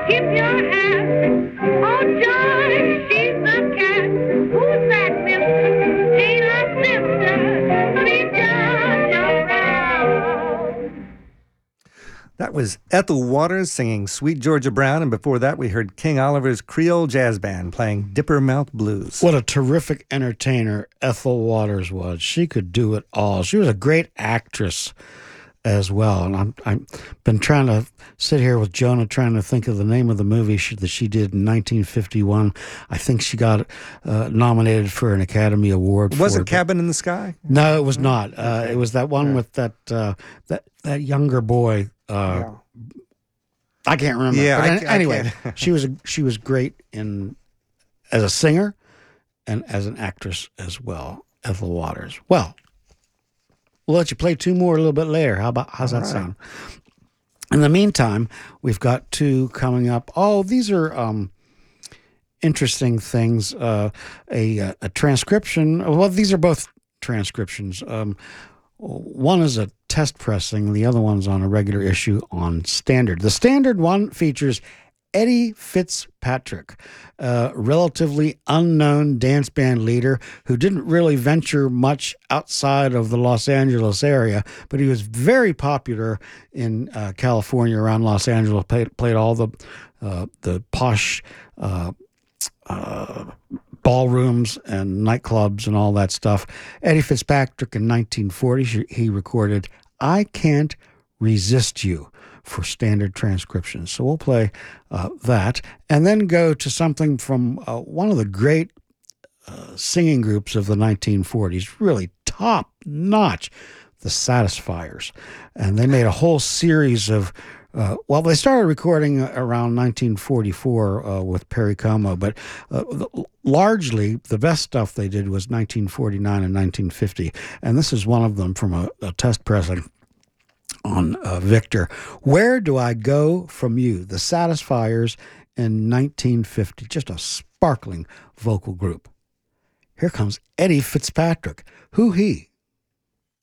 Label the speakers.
Speaker 1: Keep your hat. Oh, Joy, she's the cat. Who's that, mister? Sheila Sister. Sweet Georgia Brown.
Speaker 2: That was Ethel Waters singing Sweet Georgia Brown, and before that we heard King Oliver's Creole Jazz Band playing Dipper Mouth Blues.
Speaker 3: What a terrific entertainer Ethel Waters was. She could do it all. She was a great actress as well. And I've been trying to sit here with Jonah trying to think of the name of the movie that she did in 1951. I think she got nominated for an Academy Award.
Speaker 2: Was it Cabin in the Sky?
Speaker 3: No, it was not. It was that one with that younger boy. I can't remember.
Speaker 2: Yeah,
Speaker 3: anyway, she was great as a singer and as an actress as well. Ethel Waters. Well, we'll let you play two more a little bit later. How's that sound? In the meantime, we've got two coming up. Oh, these are interesting things. A transcription. Well, these are both transcriptions. One is a test pressing. The other one's on a regular issue on Standard. The Standard one features Eddie Fitzpatrick, a relatively unknown dance band leader who didn't really venture much outside of the Los Angeles area, but he was very popular in California, around Los Angeles. Played all the posh ballrooms and nightclubs and all that stuff. Eddie Fitzpatrick in 1940, he recorded "I Can't Resist You" for Standard transcriptions. So we'll play that and then go to something from one of the great singing groups of the 1940s, really top notch, the Satisfiers. And they made a whole series of they started recording around 1944 with Perry Como, but largely the best stuff they did was 1949 and 1950. And this is one of them from a test pressing on Victor. Where Do I Go From You? The Satisfiers in 1950. Just a sparkling vocal group. Here comes Eddie Fitzpatrick. Who he?